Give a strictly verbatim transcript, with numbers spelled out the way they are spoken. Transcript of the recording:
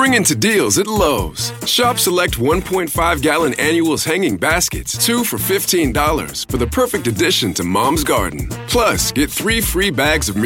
Spring into deals at Lowe's. Shop select one point five gallon annuals hanging baskets, two for fifteen dollars for the perfect addition to Mom's Garden. Plus, get three free bags of